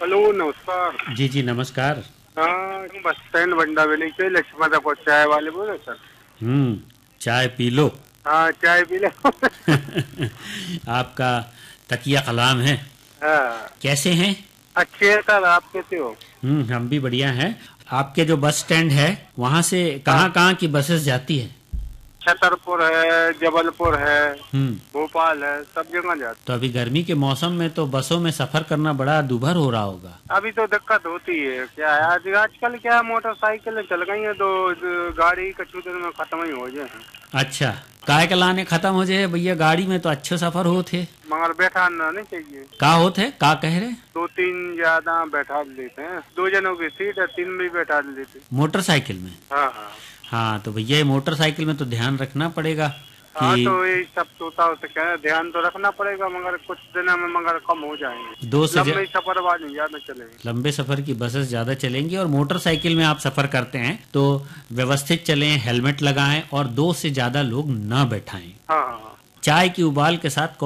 Hello नमस्कार। जी जी नमस्कार। हाँ, बस स्टैंड बंडा वेली के लक्ष्मण को चाय वाले बोले सर। हम्म। चाय पी लो। हाँ, चाय पी ले। आपका तकिया कलाम है। हाँ, कैसे हैं? अच्छे है सर, आप कैसे हो? हम भी बढ़िया हैं। आपके जो बस स्टैंड है वहाँ से हाँ, कहाँ कहाँ की बसेस जाती है? छतरपुर है, जबलपुर है, हम्म। भोपाल है, सब जगह जाते। तो अभी गर्मी के मौसम में तो बसों में सफर करना बड़ा दूभर हो रहा होगा। अभी तो दिक्कत होती है, क्या है आजकल क्या है, मोटरसाइकिलें चल गई हैं तो गाड़ी कछु दिन में खत्म ही हो जाए। अच्छा। काय के लाने खत्म हो जाए भैया, गाड़ी में तो अच्छे सफर होते। मगर बैठा नहीं चाहिए। का होते का कह रहे? दो तीन ज्यादा बैठा लेते हैं, दो जनों की सीट है, तीन भी बैठा लेते। मोटरसाइकिल में? हाँ हाँ। हाँ तो भैया ये मोटरसाइकिल में तो ध्यान रखना पड़ेगा हाँ, तो कि ये सब सोता हो सके, ध्यान तो रखना पड़ेगा, मगर कुछ दिनों में मगर कम हो जाएंगे। दो से लंबे सफर बाद नहीं ज्यादा चलेंगे। लंबे सफर की बसेस ज्यादा चलेंगी। और मोटरसाइकिल में आप सफर करते हैं तो व्यवस्थित चलें, हेलमेट लगाएं और दो से ज्यादा लोग न बैठाएं। हाँ हाँ हाँ। चाय की उबाल के साथ